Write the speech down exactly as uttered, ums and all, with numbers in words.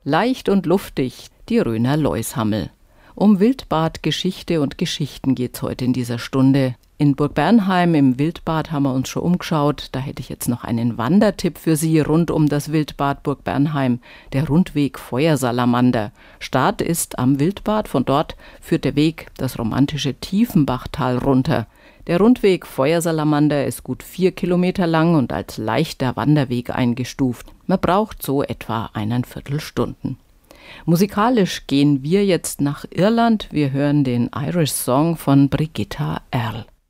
Leicht und luftig, die Röner Loishammel. Um Wildbad, Geschichte und Geschichten geht's heute in dieser Stunde. In Burg Bernheim im Wildbad haben wir uns schon umgeschaut. Da hätte ich jetzt noch einen Wandertipp für Sie rund um das Wildbad Burg Bernheim. Der Rundweg Feuersalamander. Start ist am Wildbad. Von dort führt der Weg das romantische Tiefenbachtal runter. Der Rundweg Feuersalamander ist gut vier Kilometer lang und als leichter Wanderweg eingestuft. Man braucht so etwa eineinviertel Stunden. Musikalisch gehen wir jetzt nach Irland. Wir hören den Irish Song von Brigitta Earl.